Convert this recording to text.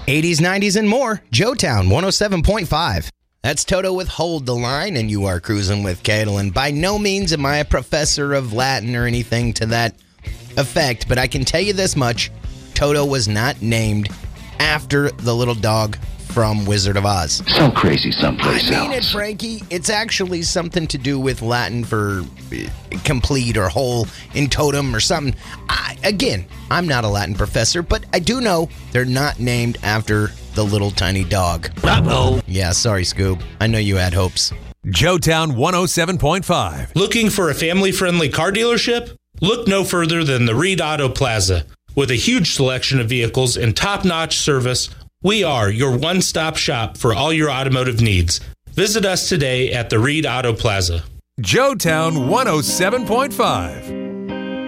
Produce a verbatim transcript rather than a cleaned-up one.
eighties, nineties, and more. Joetown one oh seven point five. That's Toto with Hold the Line, and you are cruising with Caitlin. By no means am I a professor of Latin or anything to that effect, but I can tell you this much. Toto was not named after the little dog from Wizard of Oz. So crazy someplace I mean else. it, Frankie. It's actually something to do with Latin for uh, complete or whole in totem or something. I, again, I'm not a Latin professor, but I do know they're not named after the little tiny dog. Uh-oh. Yeah, sorry, Scoob. I know you had hopes. Joetown one oh seven point five. Looking for a family-friendly car dealership? Look no further than the Reed Auto Plaza. With a huge selection of vehicles and top-notch service, we are your one-stop shop for all your automotive needs. Visit us today at the Reed Auto Plaza. Joetown one oh seven point five.